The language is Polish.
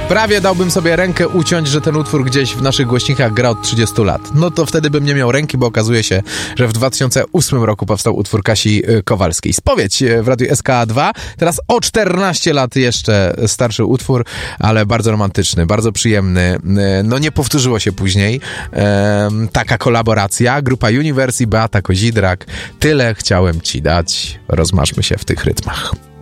Prawie dałbym sobie rękę uciąć, że ten utwór gdzieś w naszych głośnikach gra od 30 lat. No to wtedy bym nie miał ręki, bo okazuje się, że w 2008 roku powstał utwór Kasi Kowalskiej. Spowiedź w Radiu SK2. Teraz o 14 lat jeszcze starszy utwór, ale bardzo romantyczny, bardzo przyjemny. No nie powtórzyło się później taka kolaboracja. Grupa Universe i Beata Kozidrak. Tyle chciałem ci dać. Rozmarzmy się w tych rytmach.